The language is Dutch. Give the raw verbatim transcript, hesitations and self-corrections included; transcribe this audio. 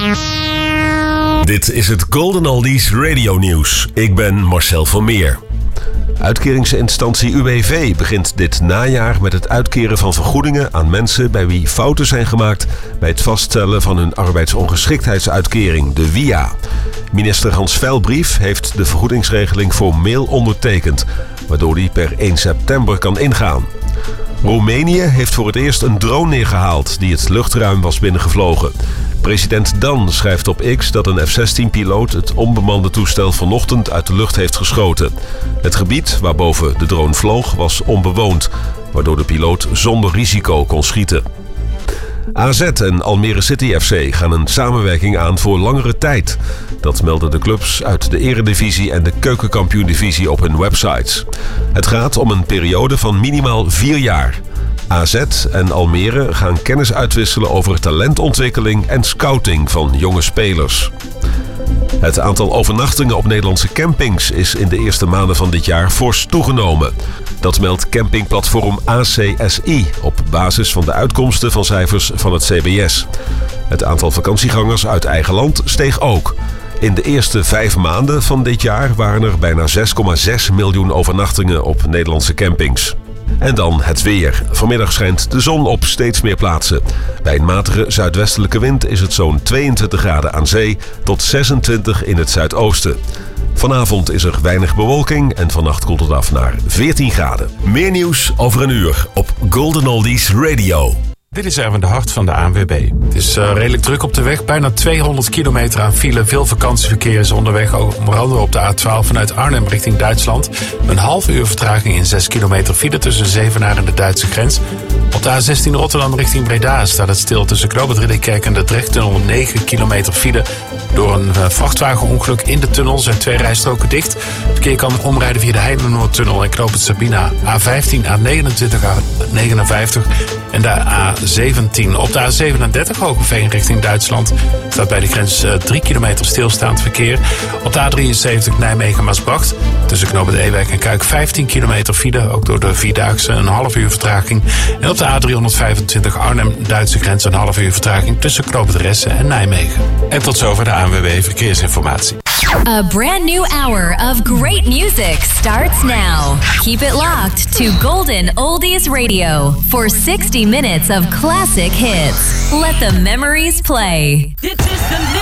Dit is het Golden Oldies Radio Nieuws. Ik ben Marcel van Meer. Uitkeringsinstantie U W V begint dit najaar met het uitkeren van vergoedingen aan mensen bij wie fouten zijn gemaakt bij het vaststellen van hun arbeidsongeschiktheidsuitkering, de W I A. Minister Hans Veilbrief heeft de vergoedingsregeling formeel ondertekend, waardoor die per één september kan ingaan. Roemenië heeft voor het eerst een drone neergehaald die het luchtruim was binnengevlogen. President Dan schrijft op X dat een F zestien-piloot het onbemande toestel vanochtend uit de lucht heeft geschoten. Het gebied waarboven de drone vloog was onbewoond, waardoor de piloot zonder risico kon schieten. A Z en Almere City F C gaan een samenwerking aan voor langere tijd. Dat melden de clubs uit de Eredivisie en de Keukenkampioen-divisie op hun websites. Het gaat om een periode van minimaal vier jaar. A Z en Almere gaan kennis uitwisselen over talentontwikkeling en scouting van jonge spelers. Het aantal overnachtingen op Nederlandse campings is in de eerste maanden van dit jaar fors toegenomen. Dat meldt campingplatform A C S I op basis van de uitkomsten van cijfers van het C B S. Het aantal vakantiegangers uit eigen land steeg ook. In de eerste vijf maanden van dit jaar waren er bijna zes komma zes miljoen overnachtingen op Nederlandse campings. En dan het weer. Vanmiddag schijnt de zon op steeds meer plaatsen. Bij een matige zuidwestelijke wind is het zo'n tweeëntwintig graden aan zee tot zesentwintig in het zuidoosten. Vanavond is er weinig bewolking en vannacht koelt het af naar veertien graden. Meer nieuws over een uur op Golden Oldies Radio. Dit is Erwin de Hart van de A N W B. Het is uh, redelijk druk op de weg. Bijna tweehonderd kilometer aan file. Veel vakantieverkeer is onderweg. Onder andere op de A twaalf vanuit Arnhem richting Duitsland. Een half uur vertraging in zes kilometer file tussen Zevenaar en de Duitse grens. Op de A zestien Rotterdam richting Breda staat het stil tussen Knoopend Ridderkerk en de Drechttunnel. negen kilometer file. Door een uh, vrachtwagenongeluk in de tunnel zijn twee rijstroken dicht. Het verkeer kan omrijden via de Heidenoordtunnel en Knoopend Sabina. A vijftien, A negenentwintig, A negenenvijftig en de A zeventien. Op de A zevenendertig Hogeveen richting Duitsland staat bij de grens uh, drie kilometer stilstaand verkeer. Op de A drieënzeventig Nijmegen-Maasbracht tussen Knoopend Ewijk en Kuik vijftien kilometer file. Ook door de Vierdaagse een half uur vertraging. En op de A driehonderdvijfentwintig Arnhem-Duitse grens een half uur vertraging tussen Knoopend Ressen en Nijmegen. En tot zover de A N W B Verkeersinformatie. A brand new hour of great music starts now. Keep it locked to Golden Oldies Radio for sixty minutes of classic hits. Let the memories play. Dit is de